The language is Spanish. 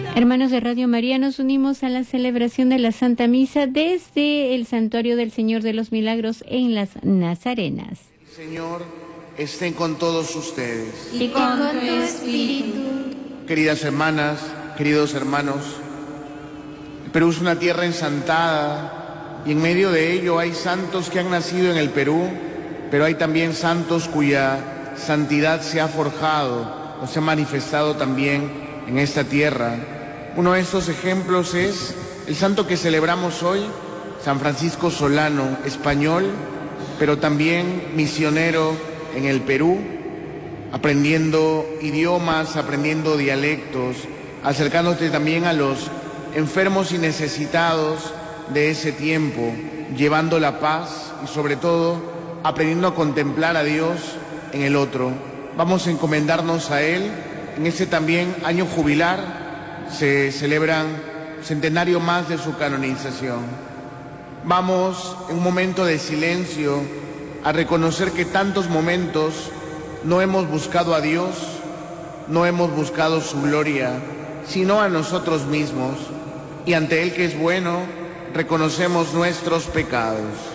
Hermanos de Radio María, nos unimos a la celebración de la Santa Misa desde el Santuario del Señor de los Milagros en las Nazarenas. Señor, estén con todos ustedes. Y con tu espíritu. Queridas hermanas, queridos hermanos, el Perú es una tierra ensantada y en medio de ello hay santos que han nacido en el Perú, pero hay también santos cuya santidad se ha forjado o se ha manifestado también en esta tierra. Uno de estos ejemplos es el santo que celebramos hoy, San Francisco Solano, español, pero también misionero en el Perú, aprendiendo idiomas, aprendiendo dialectos, acercándose también a los enfermos y necesitados de ese tiempo, llevando la paz y sobre todo aprendiendo a contemplar a Dios en el otro. Vamos a encomendarnos a Él. En este también año jubilar se celebran centenario más de su canonización. Vamos en un momento de silencio a reconocer que tantos momentos no hemos buscado a Dios, no hemos buscado su gloria, sino a nosotros mismos, y ante Él que es bueno, reconocemos nuestros pecados.